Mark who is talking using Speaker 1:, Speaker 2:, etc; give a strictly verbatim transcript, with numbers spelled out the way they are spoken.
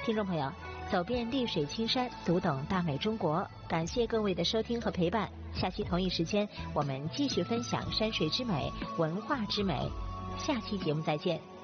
Speaker 1: 听众朋友，走遍丽水青山，读懂大美中国。感谢各位的收听和陪伴。下期同一时间，我们继续分享山水之美、文化之美。下期节目再见。